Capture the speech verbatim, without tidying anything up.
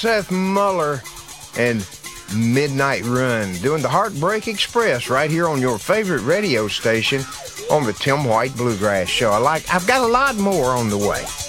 Seth Muller and Midnight Run, doing the Heartbreak Express right here on your favorite radio station on the Tim White Bluegrass Show. I like, I've got a lot more on the way.